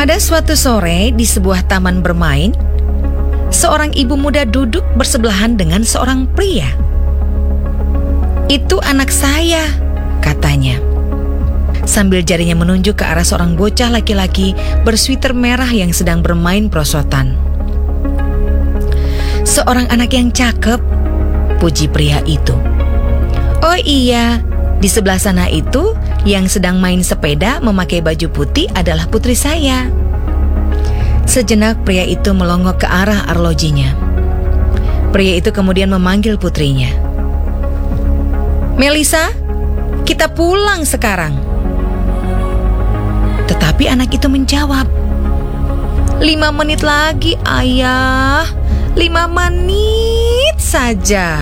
Pada suatu sore di sebuah taman bermain, seorang ibu muda duduk bersebelahan dengan seorang pria. "Itu anak saya," katanya, sambil jarinya menunjuk ke arah seorang bocah laki-laki bersweater merah yang sedang bermain prosotan. "Seorang anak yang cakep," puji pria itu. "Oh iya, di sebelah sana itu yang sedang main sepeda memakai baju putih adalah putri saya." Sejenak pria itu melongok ke arah arlojinya. Pria itu kemudian memanggil putrinya. "Melissa, kita pulang sekarang." Tetapi anak itu menjawab, "5 menit lagi, ayah. 5 menit saja."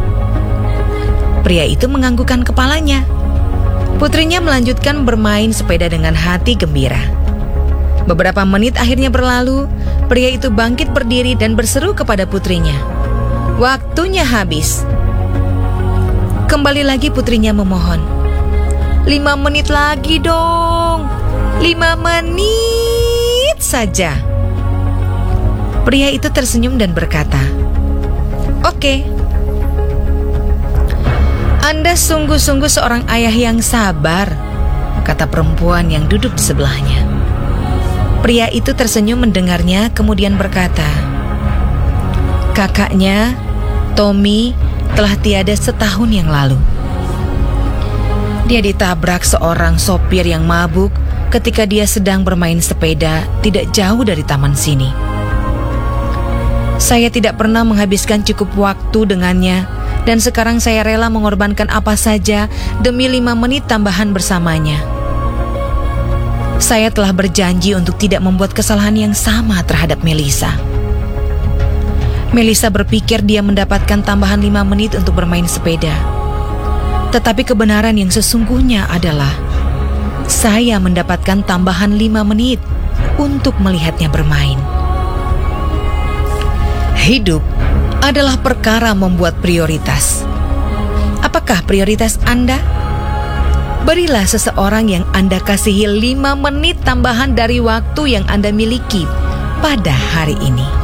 Pria itu menganggukkan kepalanya. Putrinya melanjutkan bermain sepeda dengan hati gembira. Beberapa menit akhirnya berlalu, pria itu bangkit berdiri dan berseru kepada putrinya, "Waktunya habis." Kembali lagi putrinya memohon, "5 menit lagi dong, 5 menit saja." Pria itu tersenyum dan berkata, "Oke. Anda sungguh-sungguh seorang ayah yang sabar," kata perempuan yang duduk di sebelahnya. Pria itu tersenyum mendengarnya, kemudian berkata, "Kakaknya, Tommy, telah tiada setahun yang lalu. Dia ditabrak seorang sopir yang mabuk ketika dia sedang bermain sepeda tidak jauh dari taman sini. Saya tidak pernah menghabiskan cukup waktu dengannya, dan sekarang saya rela mengorbankan apa saja demi 5 menit tambahan bersamanya. Saya telah berjanji untuk tidak membuat kesalahan yang sama terhadap Melissa." Melissa berpikir dia mendapatkan tambahan 5 menit untuk bermain sepeda. Tetapi kebenaran yang sesungguhnya adalah saya mendapatkan tambahan 5 menit untuk melihatnya bermain. Hidup adalah perkara membuat prioritas. Apakah prioritas Anda? Berilah seseorang yang Anda kasihi 5 menit tambahan dari waktu yang Anda miliki pada hari ini.